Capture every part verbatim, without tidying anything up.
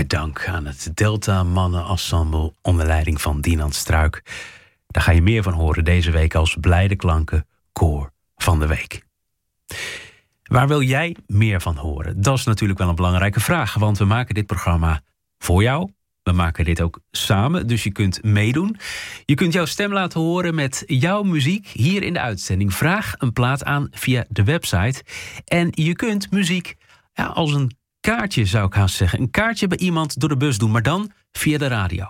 dank aan het Delta Mannen Ensemble onder leiding van Dinant Struik. Daar ga je meer van horen deze week als Blijde Klanken Koor van de Week. Waar wil jij meer van horen? Dat is natuurlijk wel een belangrijke vraag, want we maken dit programma voor jou. We maken dit ook samen, dus je kunt meedoen. Je kunt jouw stem laten horen met jouw muziek hier in de uitzending. Vraag een plaat aan via de website. En je kunt muziek ja, als een kaartje, zou ik haast zeggen. Een kaartje bij iemand door de bus doen, maar dan via de radio.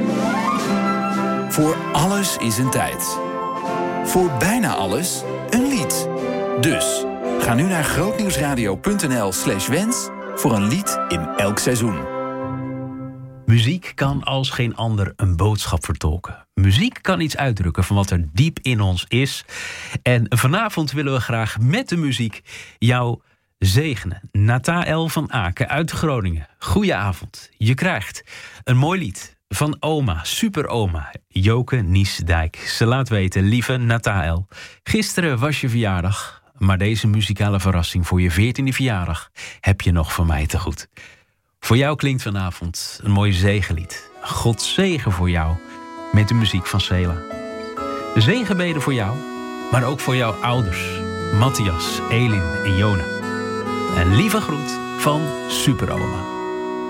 Voor alles is een tijd. Voor bijna alles een lied. Dus ga nu naar grootnieuwsradio.nl slash wens voor een lied in elk seizoen. Muziek kan als geen ander een boodschap vertolken. Muziek kan iets uitdrukken van wat er diep in ons is. En vanavond willen we graag met de muziek jou zegenen. Nataël van Aken uit Groningen. Goedenavond. Je krijgt een mooi lied van oma, superoma, Joke Niesdijk. Ze laat weten, lieve Nataël, gisteren was je verjaardag, maar deze muzikale verrassing voor je veertiende verjaardag heb je nog van mij te goed. Voor jou klinkt vanavond een mooi zegenlied. God zegen voor jou met de muziek van Sela. Zegenbeden voor jou, maar ook voor jouw ouders, Matthias, Elin en Jona. Een lieve groet van superoma.